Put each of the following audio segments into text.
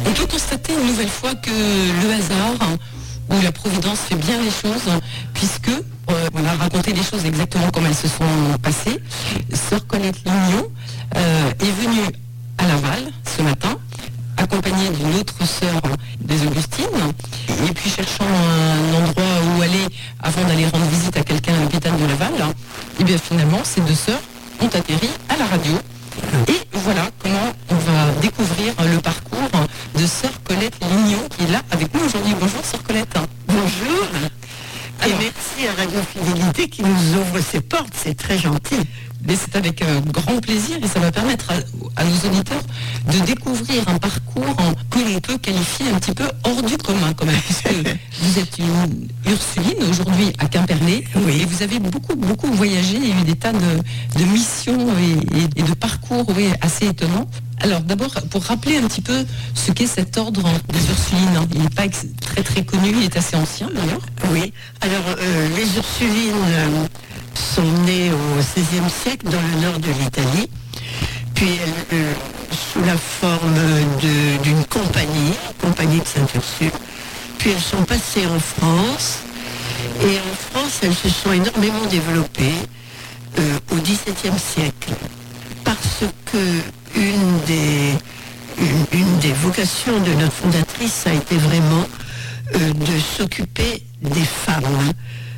On peut constater une nouvelle fois que le hasard ou la providence fait bien les choses, puisque on a raconté les choses exactement comme elles se sont passées. Sœur Colette Lignon est venue à Laval ce matin, accompagnée d'une autre sœur des Augustines, et puis cherchant un endroit où aller avant d'aller rendre visite à quelqu'un à l'hôpital de Laval, et bien finalement ces deux sœurs ont atterri à la radio. Et voilà comment on va découvrir le parcours de sœur Colette Lignon qui est là avec nous aujourd'hui. Bonjour sœur Colette. Bonjour. Et merci à Radio Fidélité qui nous ouvre ses portes, c'est très gentil. Mais c'est avec grand plaisir et ça va permettre à nos auditeurs de découvrir un parcours que l'on peut qualifier un petit peu hors du commun quand même, puisque vous êtes une Ursuline aujourd'hui à Quimperlé, oui. Et vous avez beaucoup voyagé, il y a eu des tas de missions et de parcours assez étonnants. Alors d'abord, pour rappeler un petit peu ce qu'est cet ordre des Ursulines, il n'est pas très connu, il est assez ancien d'ailleurs. Oui, alors les Ursulines sont nées au XVIe siècle dans le nord de l'Italie, puis sous la forme d'une compagnie de Sainte-Ursule, puis elles sont passées en France, et en France elles se sont énormément développées au XVIIe siècle, parce que une des vocations de notre fondatrice a été vraiment de s'occuper des femmes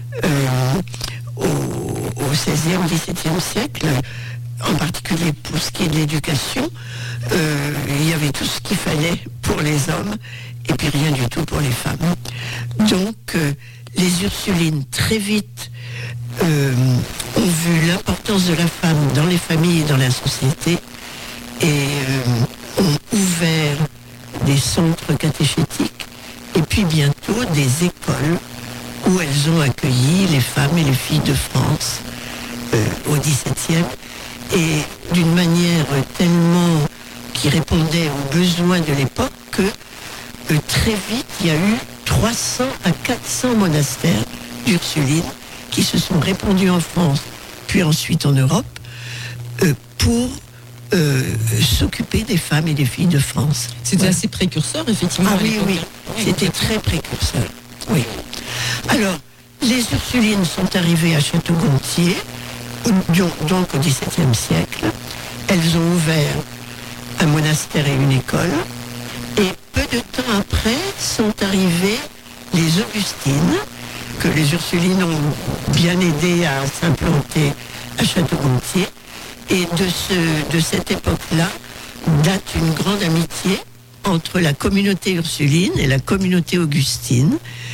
au XVIe, XVIIe siècle, en particulier pour ce qui est de l'éducation. Il y avait tout ce qu'il fallait pour les hommes et puis rien du tout pour les femmes. Donc les Ursulines très vite ont vu l'importance de la femme dans les familles et dans la société et ont ouvert des centres catéchétiques et puis bientôt des écoles où elles ont accueilli les femmes et les filles de France au XVIIe, et d'une manière tellement qui répondait aux besoins de l'époque que très vite il y a eu 300 à 400 monastères d'Ursulines qui se sont répandus en France puis ensuite en Europe pour s'occuper des femmes et des filles de France. C'était assez précurseur effectivement. Ah oui, c'était très précurseur. Oui. Alors, les Ursulines sont arrivées à Château-Gontier, donc au XVIIe siècle. Elles ont ouvert un monastère et une école. Et peu de temps après sont arrivées les Augustines, que les Ursulines ont bien aidé à s'implanter à Château-Gontier. Et de cette époque-là date une grande amitié entre la communauté ursuline et la communauté augustine.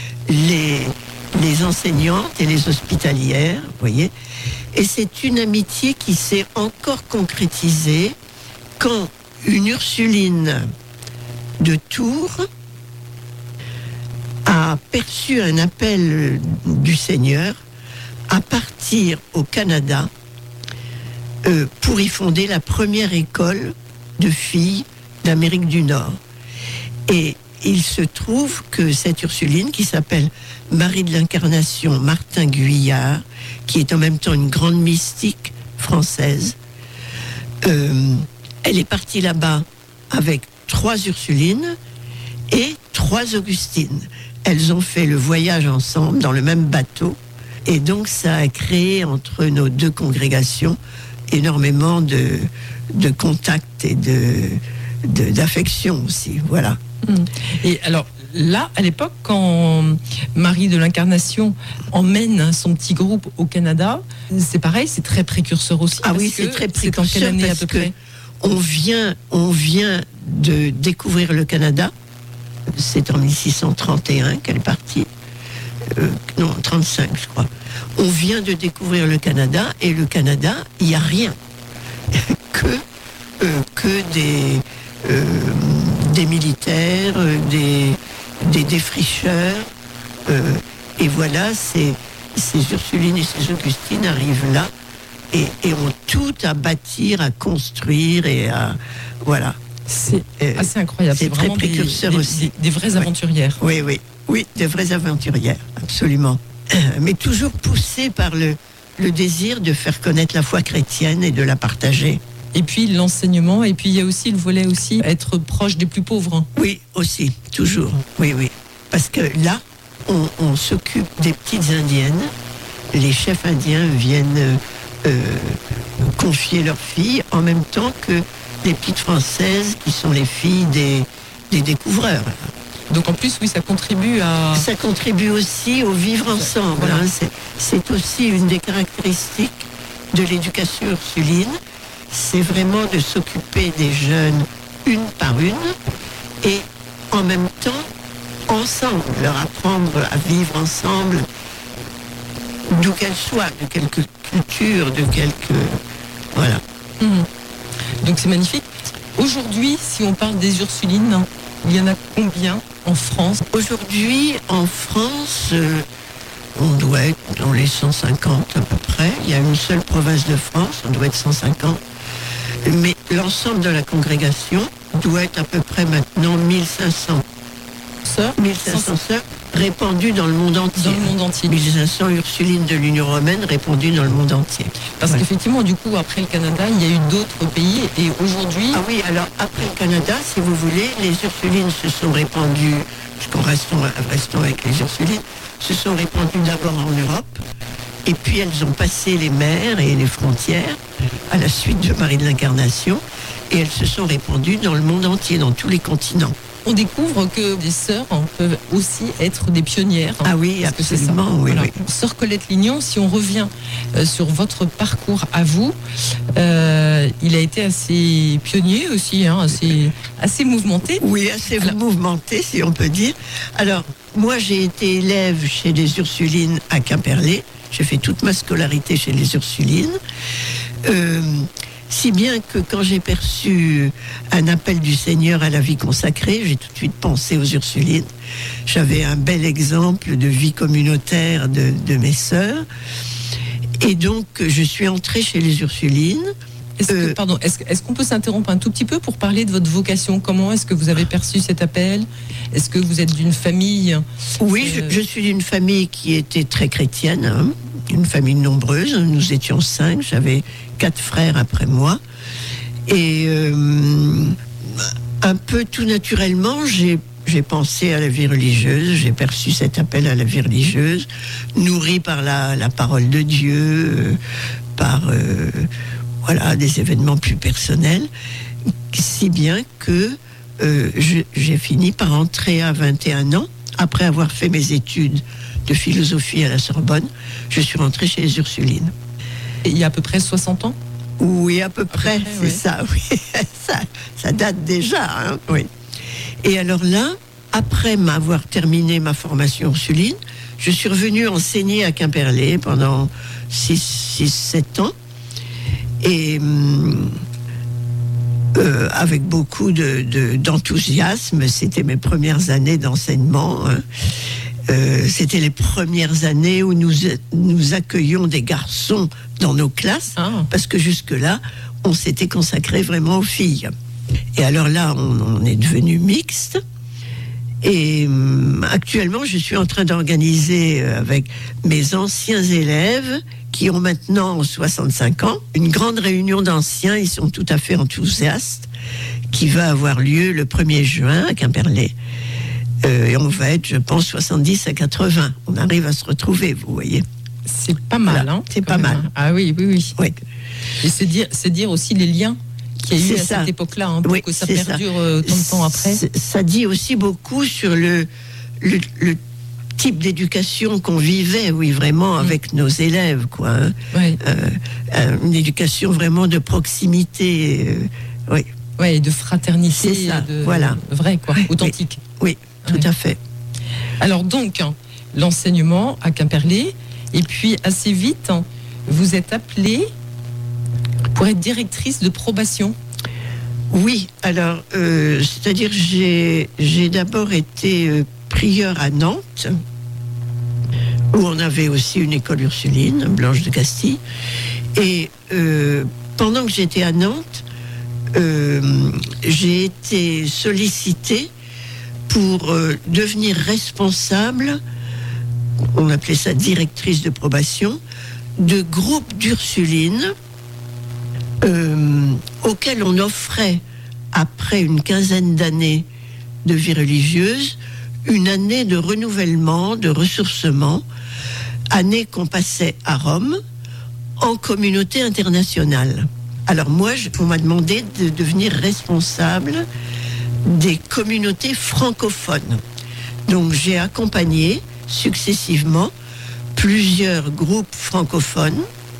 Les enseignantes et les hospitalières, vous voyez. Et c'est une amitié qui s'est encore concrétisée quand une Ursuline de Tours a perçu un appel du Seigneur à partir au Canada pour y fonder la première école de filles d'Amérique du Nord. Et il se trouve que cette Ursuline, qui s'appelle Marie de l'Incarnation Martin Guyard, qui est en même temps une grande mystique française, elle est partie là-bas avec 3 Ursulines et 3 Augustines. Elles ont fait le voyage ensemble dans le même bateau, et donc ça a créé entre nos deux congrégations énormément de contacts et d'affection aussi, voilà. Et alors là, à l'époque, quand Marie de l'Incarnation emmène son petit groupe au Canada, c'est pareil, c'est très précurseur aussi. Ah oui, c'est très précurseur. C'est en quelle année à peu près ? On vient de découvrir le Canada. C'est en 1631 qu'elle est partie. Non, 35, je crois. On vient de découvrir le Canada, et le Canada, il n'y a rien que des militaires, des défricheurs, et voilà, ces Ursulines et ces Augustines arrivent là et ont tout à bâtir, à construire et à voilà. C'est assez incroyable. C'est très précurseur aussi. Des vraies aventurières. Oui, des vraies aventurières, absolument. Mais toujours poussées par le désir de faire connaître la foi chrétienne et de la partager. Et puis l'enseignement, et puis il y a aussi le volet aussi être proche des plus pauvres. Oui, aussi, toujours. Oui, oui. Parce que là, on s'occupe des petites indiennes. Les chefs indiens viennent confier leurs filles en même temps que les petites françaises qui sont les filles des découvreurs. Donc en plus, oui, ça contribue à... Ça contribue aussi au vivre ensemble. Voilà. Hein. C'est aussi une des caractéristiques de l'éducation ursuline. C'est vraiment de s'occuper des jeunes une par une et en même temps ensemble, leur apprendre à vivre ensemble, d'où qu'elles soient, de quelque culture, de quelque... Voilà. Donc c'est magnifique. Aujourd'hui, si on parle des Ursulines, il y en a combien en France? Aujourd'hui, en France, on doit être dans les 150 à peu près. Il y a une seule province de France, on doit être 150. Mais l'ensemble de la congrégation doit être à peu près maintenant 1500 Sœurs, 1500 sœurs répandues dans le monde entier. Dans le monde entier. 1500 Ursulines de l'Union romaine répandues dans le monde entier. Parce Voilà. qu'effectivement, du coup, après le Canada, il y a eu d'autres pays. Et aujourd'hui, Ah oui, alors après le Canada, si vous voulez, les Ursulines se sont répandues, puisqu'on restons avec les Ursulines, se sont répandues d'abord en Europe, et puis elles ont passé les mers et les frontières à la suite de Marie de l'Incarnation, et elles se sont répandues dans le monde entier, dans tous les continents. on découvre que des sœurs peuvent aussi être des pionnières. Ah oui, parce que c'est ça. absolument, oui, Voilà. oui. Sœur Colette Lignon, si on revient sur votre parcours à vous, il a été assez pionnier aussi, hein, assez mouvementé. Oui, assez mouvementé, si on peut dire. Alors, moi, j'ai été élève chez les Ursulines à Quimperlé. J'ai fait toute ma scolarité chez les Ursulines. Si bien que quand j'ai perçu un appel du Seigneur à la vie consacrée, j'ai tout de suite pensé aux Ursulines. J'avais un bel exemple de vie communautaire de mes sœurs. Et donc, je suis entrée chez les Ursulines. Est-ce qu'on peut s'interrompre un tout petit peu pour parler de votre vocation? Comment est-ce que vous avez perçu cet appel? Est-ce que vous êtes d'une famille? Oui, je suis d'une famille qui était très chrétienne, hein, une famille nombreuse. Nous étions 5, j'avais 4 frères après moi. Et un peu tout naturellement, j'ai pensé à la vie religieuse, j'ai perçu cet appel à la vie religieuse, nourri par la parole de Dieu, par... voilà, des événements plus personnels, si bien que j'ai fini par entrer à 21 ans, après avoir fait mes études de philosophie à la Sorbonne, je suis rentrée chez les Ursulines. Et il y a à peu près 60 ans? Oui, à peu près, c'est oui. ça, oui. ça date déjà, hein, oui. Et alors là, après m'avoir terminé ma formation ursuline, je suis revenue enseigner à Quimperlé pendant 6-7 ans. Et avec beaucoup d'enthousiasme, c'était mes premières années d'enseignement. Hein. C'était les premières années où nous accueillions des garçons dans nos classes, parce que jusque-là, on s'était consacré vraiment aux filles. Et alors là, on est devenu mixte. Et actuellement, je suis en train d'organiser avec mes anciens élèves qui ont maintenant 65 ans, une grande réunion d'anciens, ils sont tout à fait enthousiastes, qui va avoir lieu le 1er juin à Quimperlé. Et on va être, je pense, 70 à 80. On arrive à se retrouver, vous voyez. C'est pas mal, voilà, hein? C'est pas mal. Ah oui. Oui. Et c'est dire aussi les liens qu'il y a eu à cette époque-là, hein, pour oui, que ça perdure tant de temps après. Ça dit aussi beaucoup sur le type d'éducation qu'on vivait, oui, vraiment, avec nos élèves, quoi. Hein. Ouais. Une éducation vraiment de proximité, oui. Ouais, et de fraternité, c'est ça, voilà. Vrai, quoi, ouais, authentique. Oui, tout à fait. Alors donc, l'enseignement à Quimperlé, et puis assez vite, vous êtes appelée pour être directrice de probation. Oui, alors, c'est-à-dire j'ai d'abord été prieur à Nantes, où on avait aussi une école ursuline, Blanche de Castille. Et pendant que j'étais à Nantes, j'ai été sollicitée pour devenir responsable, on appelait ça directrice de probation, de groupes d'Ursulines auquel on offrait, après une quinzaine d'années de vie religieuse, une année de renouvellement, de ressourcement, année qu'on passait à Rome, en communauté internationale. Alors moi, on m'a demandé de devenir responsable des communautés francophones. Donc j'ai accompagné successivement plusieurs groupes francophones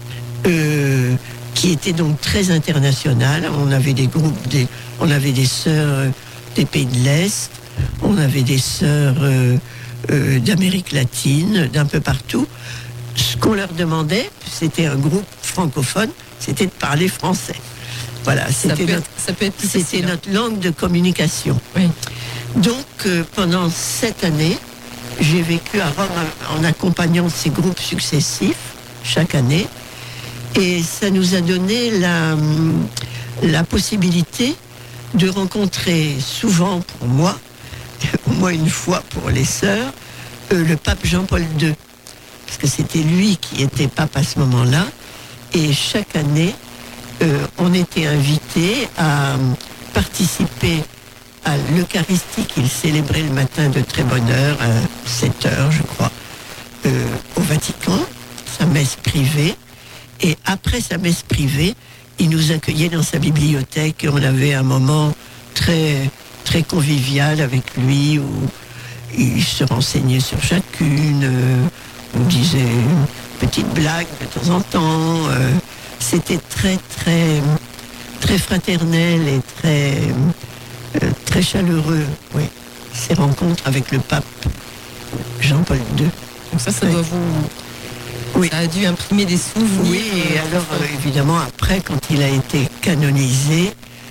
qui étaient donc très internationales. On avait des groupes, on avait des sœurs des pays de l'Est, on avait des sœurs d'Amérique latine, d'un peu partout. Ce qu'on leur demandait, c'était un groupe francophone, c'était de parler français. Voilà, c'était notre langue de communication. Oui. Donc, pendant 7 années, j'ai vécu à Rome en accompagnant ces groupes successifs, chaque année. Et ça nous a donné la possibilité de rencontrer souvent pour moi, au moins une fois pour les sœurs, le pape Jean-Paul II. Parce que c'était lui qui était pape à ce moment-là. Et chaque année, on était invités à participer à l'Eucharistie qu'il célébrait le matin de très bonne heure, à 7 heures, je crois, au Vatican, sa messe privée. Et après sa messe privée, il nous accueillait dans sa bibliothèque. On avait un moment très, très convivial avec lui, où il se renseignait sur chacune, on disait une petite blague de temps en temps. C'était très, très, très fraternel et très, très chaleureux, oui. Ces rencontres avec le pape Jean-Paul II. Donc ça doit vous... Oui. Ça a dû imprimer des souvenirs. Oui, et alors évidemment, après, quand il a été canonisé,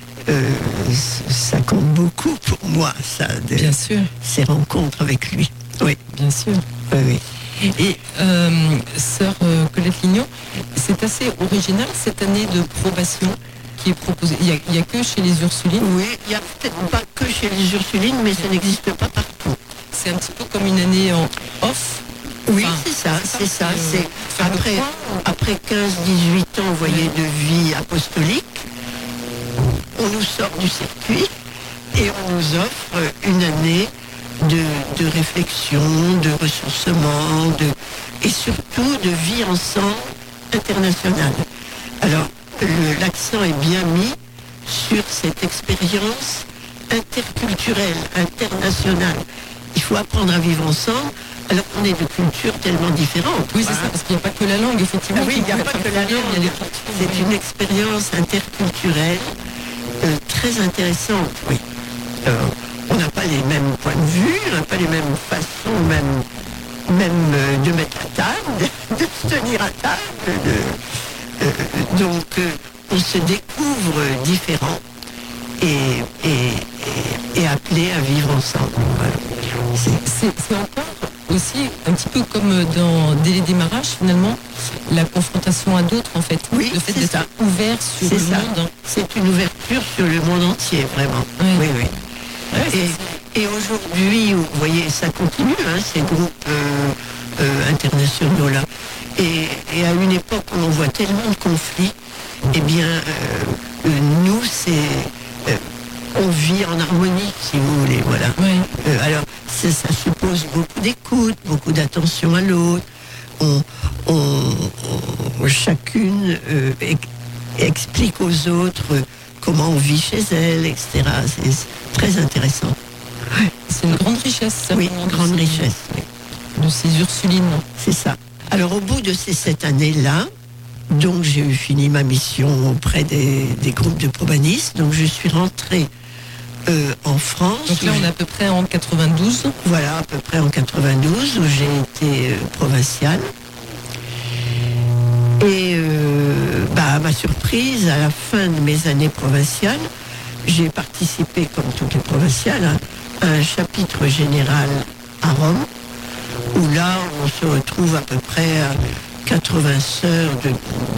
ça compte beaucoup pour moi, ça, bien sûr. Ces rencontres avec lui. Oui. Bien sûr. Oui, oui. Et sœur Colette Lignon, c'est assez original cette année de probation qui est proposée. Il n'y a que chez les Ursulines. Oui, il n'y a peut-être pas que chez les Ursulines, mais ça n'existe pas partout. C'est un petit peu comme une année en off. Oui, enfin, c'est ça. C'est après 15-18 ans, vous voyez, de vie apostolique, on nous sort du circuit et on nous offre une année de réflexion, de ressourcement, et surtout de vie ensemble internationale. Alors, l'accent est bien mis sur cette expérience interculturelle, internationale. Il faut apprendre à vivre ensemble, alors qu'on est de cultures tellement différentes. Oui, c'est ça, parce qu'il n'y a pas que la langue, effectivement. Ah oui, il n'y a pas que la langue. C'est une expérience interculturelle très intéressante, oui. On n'a pas les mêmes points de vue, on n'a pas les mêmes façons, même de mettre à table, de se tenir à table. Donc, on se découvre différents et appelés à vivre ensemble. Voilà. C'est encore aussi un petit peu comme dès les démarrages, finalement, la confrontation à d'autres, en fait. Oui, le fait d'être ouvert sur le monde. C'est une ouverture sur le monde entier, vraiment. Oui. Ouais, et aujourd'hui, vous voyez, ça continue, ces groupes internationaux-là. Et à une époque où on voit tellement de conflits, eh bien, nous, on vit en harmonie, si vous voulez, voilà. Oui. Alors, ça suppose beaucoup d'écoute, beaucoup d'attention à l'autre. Chacune explique aux autres comment on vit chez elle, etc. C'est très intéressant. C'est une grande richesse, ça. Oui, une grande richesse. Oui. De ces Ursulines. C'est ça. Alors, au bout de ces 7 années-là, donc j'ai fini ma mission auprès des groupes de probanistes. Donc, je suis rentrée en France. Donc là, on est à peu près en 92. Voilà, à peu près en 92, où j'ai été provinciale. Et à ma surprise, à la fin de mes années provinciales, j'ai participé, comme toutes les provinciales, à un chapitre général à Rome, où là, on se retrouve à peu près à 80 sœurs de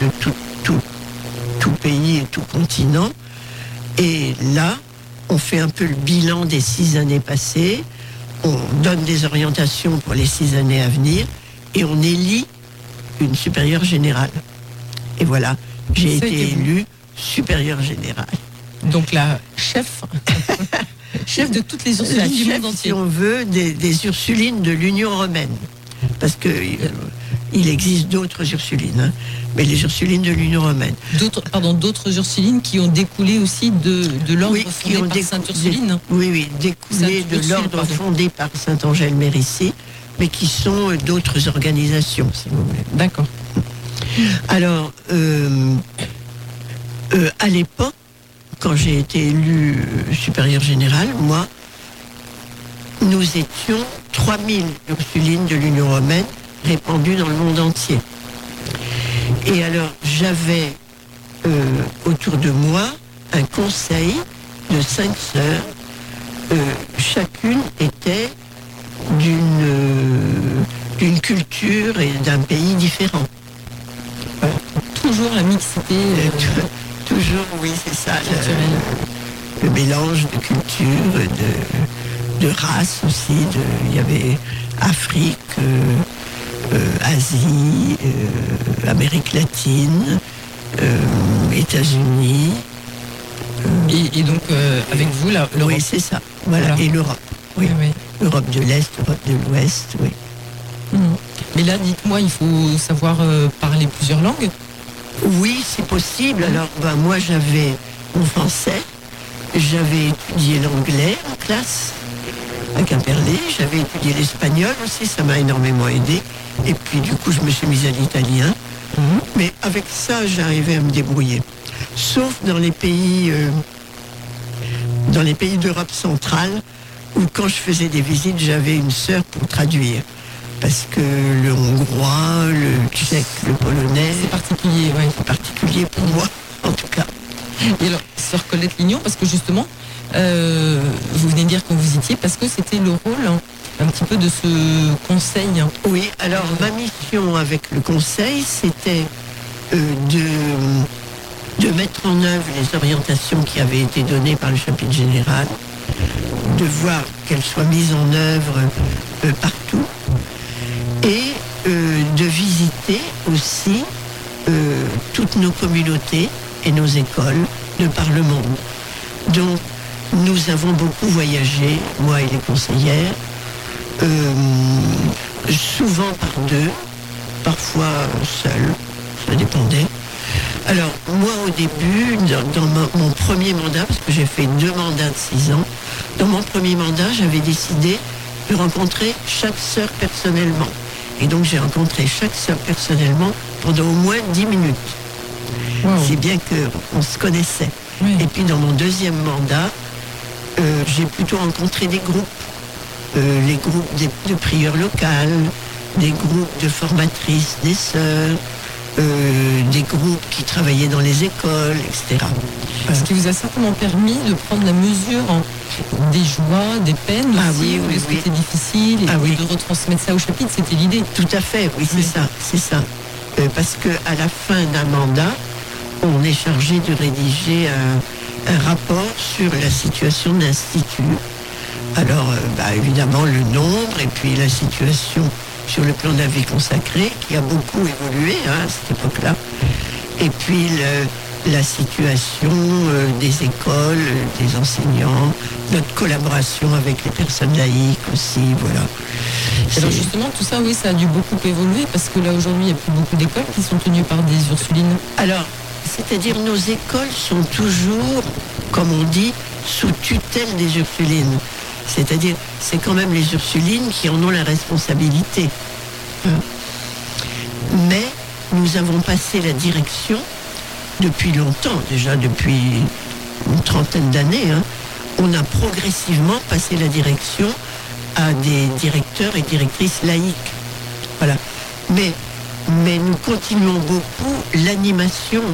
tout pays et tout continent. Et là, on fait un peu le bilan des 6 années passées, on donne des orientations pour les 6 années à venir, et on élit une supérieure générale. Et voilà, j'ai été élue supérieure générale. Donc la chef de toutes les Ursulines du monde entier. Si on veut, des Ursulines de l'Union romaine. Parce que il existe d'autres Ursulines, hein, mais les Ursulines de l'Union romaine. D'autres Ursulines qui ont découlé aussi de l'ordre fondé par Sainte Ursuline. Oui, découlé de l'ordre fondé par Saint Angèle Mérici, mais qui sont d'autres organisations, si vous voulez. D'accord. Alors, à l'époque, quand j'ai été élu supérieur général, moi, nous étions 3000 Ursulines de l'Union romaine répandues dans le monde entier. Et alors, j'avais autour de moi un conseil de 5 sœurs. Chacune était d'une culture et d'un pays différent. Toujours la mixité. Toujours, oui, c'est ça. Le mélange de culture, de races aussi. Il y avait Afrique, Asie, Amérique latine, États-Unis. Et donc, avec vous, l'Europe. Oui, c'est ça. Voilà. Et l'Europe. Oui. Oui. L'Europe de l'Est, l'Europe de l'Ouest, oui. Mais là, dites-moi, il faut savoir parler plusieurs langues? Oui, c'est possible. Alors, moi, j'avais mon français, j'avais étudié l'anglais en classe à Quimperlé, j'avais étudié l'espagnol aussi, ça m'a énormément aidé. Et puis, du coup, je me suis mise à l'italien. Mais avec ça, j'arrivais à me débrouiller. Sauf dans les pays d'Europe centrale, où quand je faisais des visites, j'avais une sœur pour traduire. Parce que le hongrois, le tchèque, le polonais... C'est particulier, oui. C'est particulier pour moi, en tout cas. Et alors, sœur Colette Lignon, parce que justement, vous venez de dire que vous étiez, parce que c'était le rôle un petit peu de ce conseil. Oui, alors ma mission avec le conseil, c'était de mettre en œuvre les orientations qui avaient été données par le chapitre général, de voir qu'elles soient mises en œuvre partout, et de visiter aussi toutes nos communautés et nos écoles de par le monde. Donc, nous avons beaucoup voyagé, moi et les conseillères, souvent par deux, parfois seuls, ça dépendait. Alors, moi au début, dans mon premier mandat, parce que j'ai fait 2 mandats de 6 ans, dans mon premier mandat, j'avais décidé de rencontrer chaque sœur personnellement. Et donc j'ai rencontré chaque sœur personnellement pendant au moins 10 minutes. Wow. Si bien qu'on se connaissait. Oui. Et puis dans mon deuxième mandat, j'ai plutôt rencontré des groupes. Les groupes de prières locales, des groupes de formatrices des sœurs, des groupes qui travaillaient dans les écoles, etc. Ce qui vous a certainement permis de prendre la mesure des joies, des peines aussi, de ce qui était difficile, et de retransmettre ça au chapitre, c'était l'idée. Tout à fait, oui, c'est ça. Parce qu'à la fin d'un mandat, on est chargé de rédiger un rapport sur la situation de l'Institut. Alors, évidemment, le nombre et puis la situation sur le plan de la vie consacrée, qui a beaucoup évolué à cette époque-là. Et puis la situation des écoles, des enseignants, notre collaboration avec les personnes laïques aussi, voilà. Alors justement, tout ça, oui, ça a dû beaucoup évoluer, parce que là, aujourd'hui, il n'y a plus beaucoup d'écoles qui sont tenues par des Ursulines. Alors, c'est-à-dire nos écoles sont toujours, comme on dit, sous tutelle des Ursulines. C'est-à-dire, c'est quand même les Ursulines qui en ont la responsabilité. Mais nous avons passé la direction depuis longtemps, déjà depuis une trentaine d'années. On a progressivement passé la direction à des directeurs et directrices laïques. Voilà. Mais nous continuons beaucoup l'animation